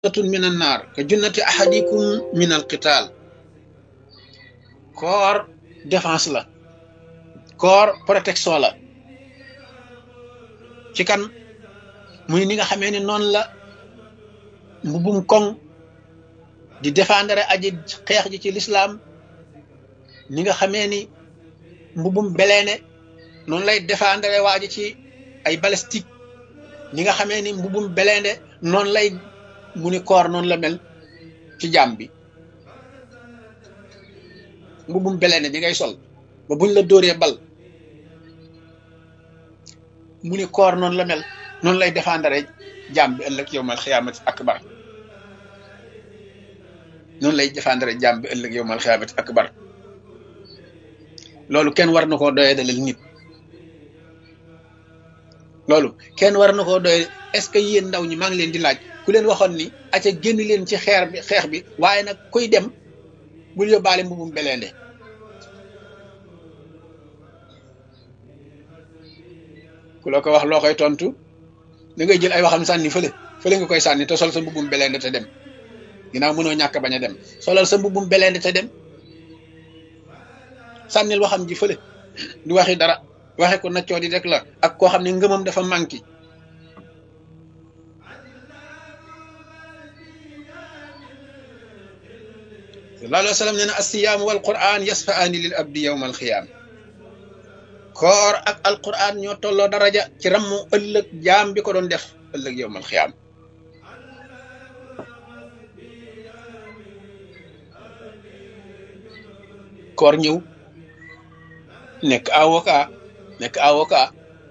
junnatun min an naar ka junnati ahadikum min al qital koor défense la koor protection la ci kan muy ni nga xamee ni noonu la mbubum koŋ di défendre aji xeex ji ci l'islam ni nga xamee ni mbubum beleene noonu lay défendre waa ji ci ay balistique ni nga xamee ni mbubum beleene noonu lay mu ni koor noonu la mel ci jaam bi mbubum beleene bi ngay sol ba buñ la dóoree bal mu ni koor noonu la mel noonu lay défendre jaam bi ëllëg yowmal xiyaamati akbar noonu lay défendre jaam bi ëllëg yowmal xiyaamati akbar loolu kenn war na koo doyee dalal nit loolu kenn war na koo doyee est-ce que yéen ndaw ñi maa ngi leen di laaj ku leen waxoon ni aca génn leen ci xeex bi waaye nag kuy dem bul yóbbaale mbubum beleende ku la ko wax loo koy tontu da ngay jël ay waxam sànni fële nga koy sànni te sol sa mbubum beleende te dem ginnaaw mënoo ñàkk bañ a dem solal sa mbubum beleende te dem sànnil waxam ji fële du waxi dara waxe ko naccoo di rek la ak koo xam ne ngëmam dafa manqué sallallahu alayhi wa sallam nee na as-siyaam wal qur'an yasfa'aani lil abdi yawma al-qiyaam koor ak alquran ñoo tolloo daraja ci rammu ëllëg jaam bi ko doon def ëllëg yawmal qiyaam koor ñëw nekk avocat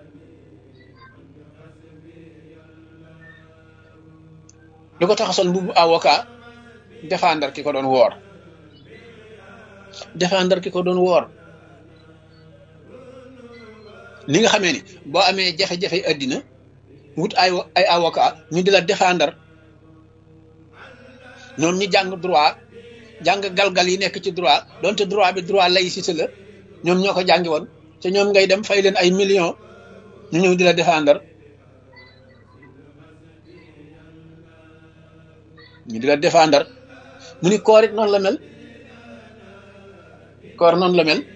lu ko tax a sol mbubu avocat défendre ki ko doon woor ni nga xamee ni boo amee jafe-jafe àddina wut ay avocat ñu di la défendre ñoom ñi jàng droit jàng galgal yi nekk ci droit donte droit bi droit laïcité la ñoom ñoo ko jàngi woon te ñoom ngay dem fay leen ay millions ñu ñëw di la défendre ñu di la défendre mu ni koor it noonu la mel koor noonu la mel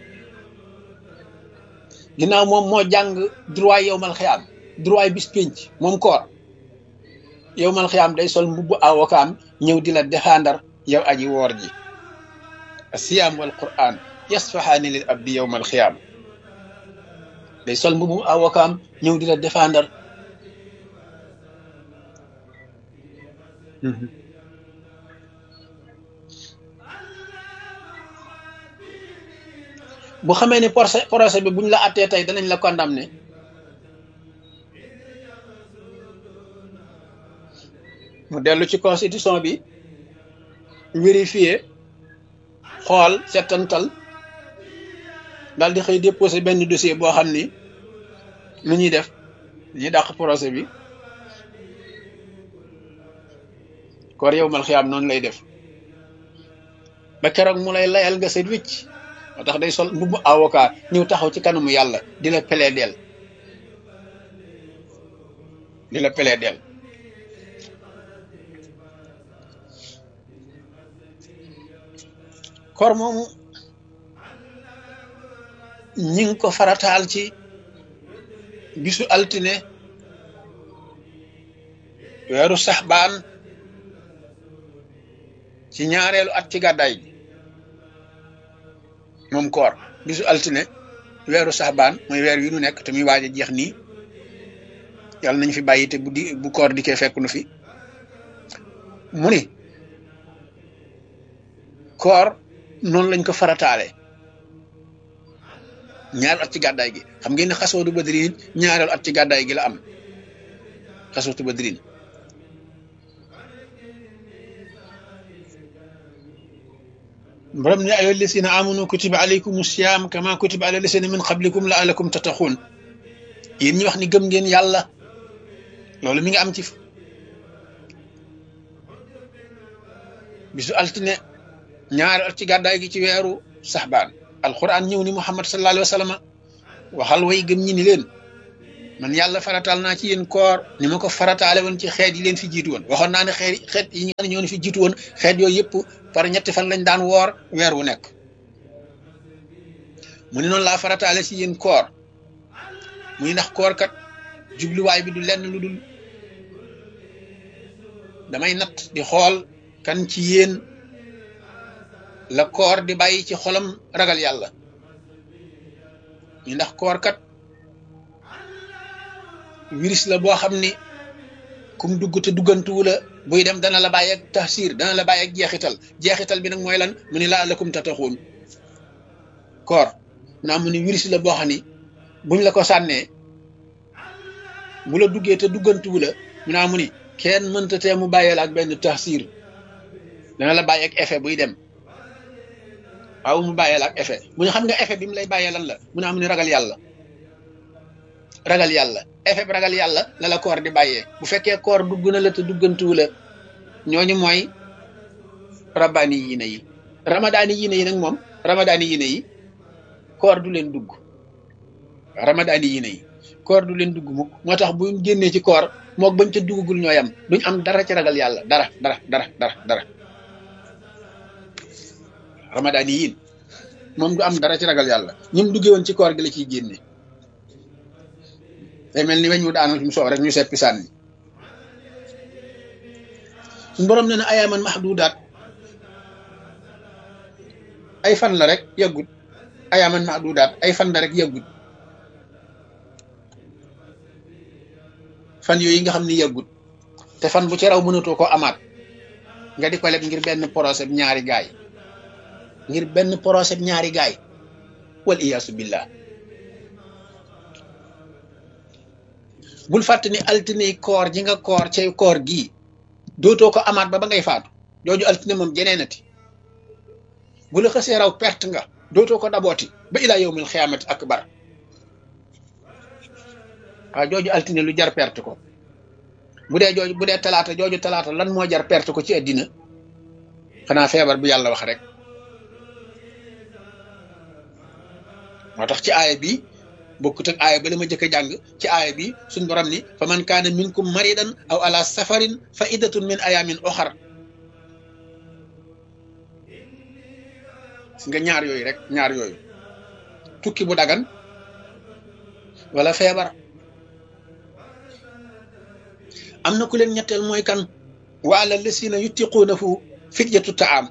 ginnaaw moom moo jàng droit yowmal xiyaam droit bis pénc moom koor yowmal xiyaam day sol mbubbu avocat ñëw di la défendre yow aji woor ji asiyaam wal quran yasfahaani lil abdi yowmal xiyaam day sol mbubbu avocat ñëw di la défendre bu xamee ni procès bi buñ la attee tey danañ la condamné mu dellu ci constitution bi vérifier xool settantal daal di xëy déposé benn dossier boo xam ni lu ñuy def ñuy dàq procès bi koor yowmal xiyaam noonu lay def ba keroog mu lay layal nga set wicc moo tax day sol mbubbu avocat ñëw taxaw ci kanamu yàlla di la plaider koor moomu ñi ngi ko farataal ci bisu altine weeru saxbaan ci ñaareelu at ci gàddaay gi moom koor bisu altine weeru saxbaan mooy weer wi nu nekk te muy waaj a jeex nii yàlla nañ fi bàyyi te bu koor dikkee fekk nu fi mu ni koor noonu lañ ko farataale ñaareelu at ci gàddaay gi xam ngeen ne xaswatu badrin ñaareelu at ci gàddaay gi la am xaswatu badrin borom ne ayyuha llazina amanu kutiba alaykum siyam kama kutiba ala llazina min qablikum la'allakum tattaqun yéen ñi wax ni gëm ngeen yàlla loolu mi ngi am ci bisu altine ñaari at ci gàddaay gi ci weeru saxbaan alquran ñëw ni muhammad sallallahu alayhi wa sallam waxal way gëm ñi ni leen man yàlla farataal naa ci yéen koor ni ma ko farataale woon ci xeet yi leen fi jiitu woon waxoon naa ne xeet yi nga xam ne ñoo fi jiitu woon xeet yooyu yëpp par ñetti fan lañ daan woor weer wu nekk mu ne noonu laa farataale ci yéen koor muy ndax koor kat jubluwaay bi du lenn lu dul damay natt di xool kan ci yéen la koor di bàyyi ci xolam ragal yàlla ñu ndax koor kat virus la boo xam ni kum dugg te duggantuwu la buy dem dana la bàyyi ak taxsir dana la bàyyi ak jeexital bi nag mooy lan mu ni laa lakum tataxuun koor naa mu ni virus la boo xam ni buñ la ko sànnee bu la duggee te duggantuwu la mu naa mu ni kenn mënta tee mu bàyyee la ak benn taxsir dana la bàyyi ak effet buy dem waaw mu bàyyee la ak effet mu ne xam nga effet bi mu lay bàyyee lan la mu naa mu ni ragal yàlla effet bi ragal yàlla la la koor di bàyyee bu fekkee koor dugg na la te duggantuwu la ñooñu mooy rabbaani yiine yi ramadaani yiine yi nag moom ramadaani yiine yi koor du leen dugg ramadaani yiine yi koor du leen dugg mukk moo tax bu génnee ci koor mook bañ ca duggagul ñooy am duñ am dara ci ragal yàlla dara ramadaani yiin moom du am dara ci ragal yàlla ñim duggee woon ci koor gi la ciy génne day mel ni weñ wu daanu ci mu soow rek ñu seppi sànni suñu borom nee na ayaaman mahdudaat ay fan la rek yàggut ayaaman mahdudaat ay fan la rek yàggut fan yooyu nga xam ni yàggut te fan bu ci raw mënatoo ko amaat nga di ko leb ngir benn procès ñaari gaay wal iyaasu billah bul fàtte ni altine koor ji nga koor cay koor gii dootoo ko amaat ba ngay faatu jooju altine moom jeneenati bu la xasee raw perte nga dootoo ko dabooti ba ilaa yawmil xiyaamati akbar waaw jooju altine lu jar perte ko bu dee talaata jooju talaata lan moo jar perte ko ci àddina xanaa feebar bu yàlla wax rek moo tax ci aaya bi bokkut ak aaya ba la ma jëkk a jàng ci aaya bi suñ borom ni fa man kaana minkum maridan aw ala safarin fa iddatun min ayamin oxar si nga ñaar yooyu tukki bu dagan wala feebar am na ku leen ñetteel mooy kan wa ala lasina yutiquunahu fidyatu taam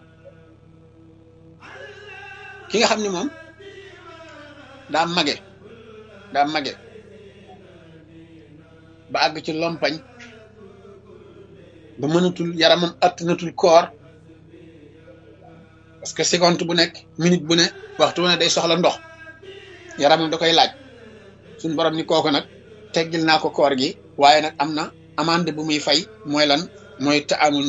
ki nga xam ni moom daa mage ba àgg ci lompañ ba mënatul yaramam attanatul koor parce que seconde bu nekk minute bu ne waxtu wu ne day soxla ndox yaramam da koy laaj suñ borom ni kooku nag teggil naa ko koor gi waaye nag am na amande bu muy fay mooy lan mooy taamul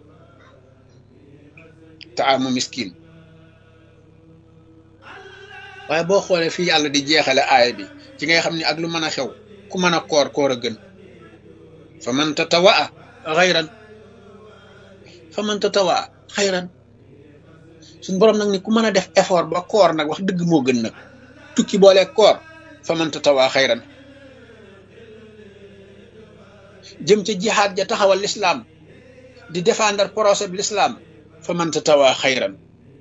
miskin waaye boo xoolee fii yàlla di jeexale aaya bi ci ngay xam ni ak lu mën a xew ku mën a koor a gën fa man tatawaa xayran suñ borom nag ni ku mën a def effort ba koor nag wax dëgg moo gën nag tukki boolee koor fa man tatawaa xayran jëm ca jihaad ja taxawal l'islam di défendre projet bi l'islam fa man tatawaa xayran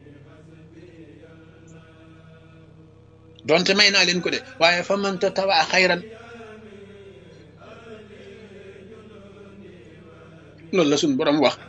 donte may naa leen ko de waaye fa man tatawaa xayran loolu la suñ borom wax